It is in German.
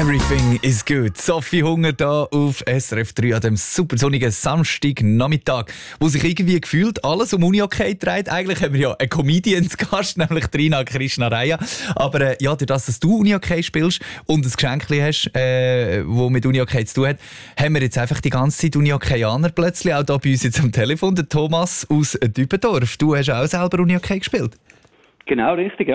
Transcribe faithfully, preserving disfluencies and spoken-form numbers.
Everything is good. Sophie Hunger da auf S R F drei an dem super sonnigen Samstagnachmittag, wo sich irgendwie gefühlt alles um Unihockey dreht. Eigentlich haben wir ja einen Comedian zu Gast, nämlich Trina Krishnaraya. Aber äh, ja, durch das, dass du Unihockey spielst und ein Geschenk hast, äh, das mit Unihockey zu tun hat, haben wir jetzt einfach die ganze Zeit Unihockeyaner plötzlich, auch hier bei uns jetzt am Telefon, der Thomas aus Dübendorf. Du hast auch selber Unihockey gespielt? Genau, richtig, ja.